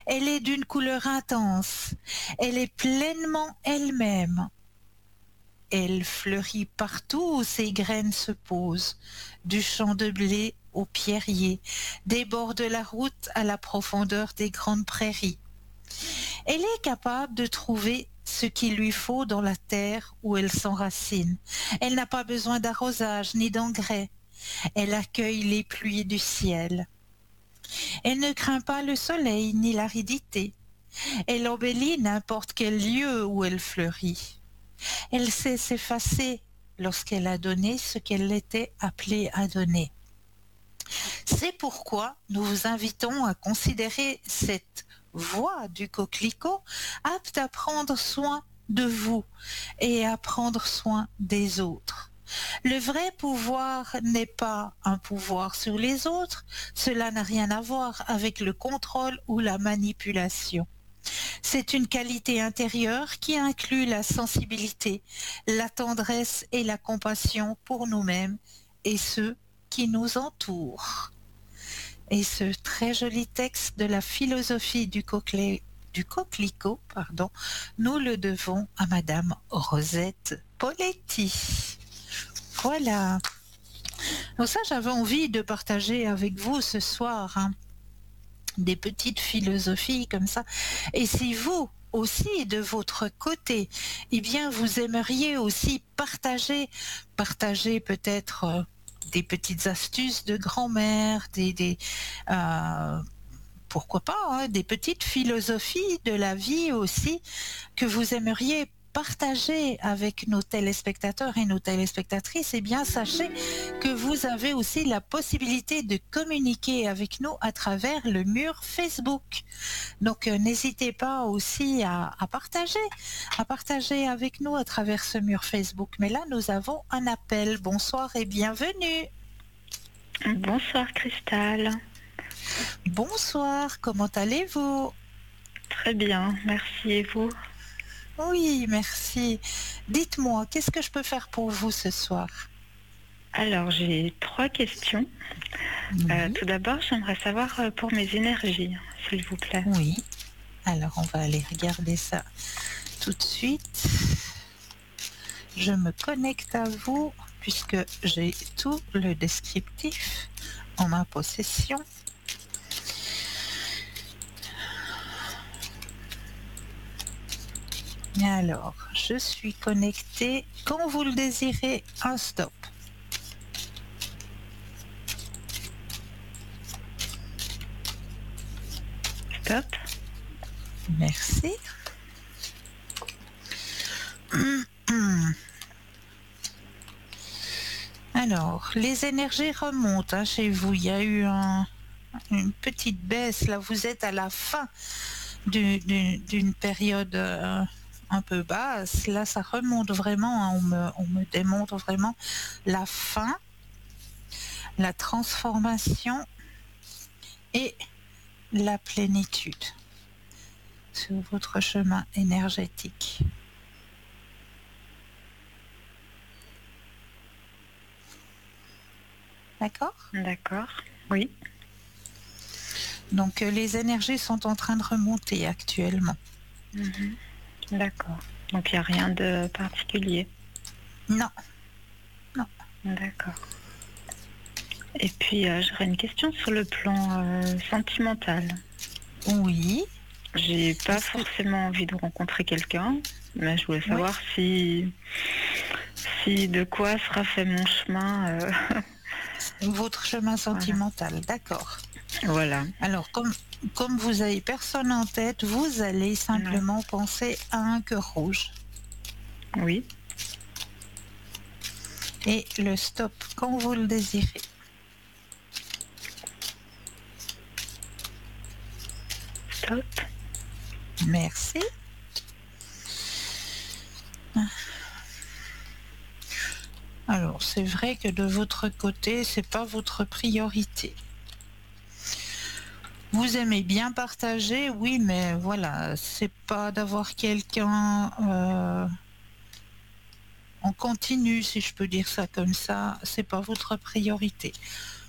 Elle est d'une couleur intense. Elle est pleinement elle-même. Elle fleurit partout où ses graines se posent, du champ de blé au pierrier, des bords de la route à la profondeur des grandes prairies. Elle est capable de trouver ce qu'il lui faut dans la terre où elle s'enracine. Elle n'a pas besoin d'arrosage ni d'engrais. Elle accueille les pluies du ciel. Elle ne craint pas le soleil ni l'aridité. Elle embellit n'importe quel lieu où elle fleurit. Elle sait s'effacer lorsqu'elle a donné ce qu'elle était appelée à donner. C'est pourquoi nous vous invitons à considérer cette voix du coquelicot apte à prendre soin de vous et à prendre soin des autres. Le vrai pouvoir n'est pas un pouvoir sur les autres, cela n'a rien à voir avec le contrôle ou la manipulation. C'est une qualité intérieure qui inclut la sensibilité, la tendresse et la compassion pour nous-mêmes et ceux qui nous entourent. Et ce très joli texte de la philosophie du coquelicot, nous le devons à Madame Rosette Poletti. Voilà. Donc ça, j'avais envie de partager avec vous ce soir, des petites philosophies comme ça. Et si vous aussi, de votre côté, eh bien, vous aimeriez aussi partager peut-être des petites astuces de grand-mère, pourquoi pas, des petites philosophies de la vie aussi que vous aimeriez partager avec nos téléspectateurs et nos téléspectatrices, eh bien, sachez que vous avez aussi la possibilité de communiquer avec nous à travers le mur Facebook. Donc, n'hésitez pas aussi à partager avec nous à travers ce mur Facebook. Mais là, nous avons un appel. Bonsoir et bienvenue. Bonsoir Cristal. Bonsoir, comment allez-vous? Très bien, merci. Et vous? Oui, merci. Dites-moi, qu'est-ce que je peux faire pour vous ce soir? Alors, j'ai 3 questions. Tout d'abord, j'aimerais savoir pour mes énergies, s'il vous plaît. Oui. Alors, on va aller regarder ça tout de suite. Je me connecte à vous puisque j'ai tout le descriptif en ma possession. Alors, je suis connectée. Quand vous le désirez, un stop. Stop. Merci. Alors, les énergies remontent chez vous. Il y a eu une petite baisse. Là, vous êtes à la fin d'une période un peu basse. Là, ça remonte vraiment. On me démontre vraiment la fin, la transformation et la plénitude sur votre chemin énergétique. D'accord? D'accord, oui. Donc les énergies sont en train de remonter actuellement. D'accord. Donc il n'y a rien de particulier? Non. Non. D'accord. Et puis j'aurais une question sur le plan sentimental. Oui. J'ai pas forcément envie de rencontrer quelqu'un, mais je voulais savoir si de quoi sera fait mon chemin. Votre chemin sentimental, voilà. D'accord. Voilà. Alors, comme vous n'avez personne en tête, vous allez simplement penser à un cœur rouge. Oui. Et le stop quand vous le désirez. Stop. Merci. Alors, c'est vrai que de votre côté, c'est pas votre priorité. Vous aimez bien partager, oui, mais voilà, c'est pas d'avoir quelqu'un en continu, si je peux dire ça comme ça, c'est pas votre priorité.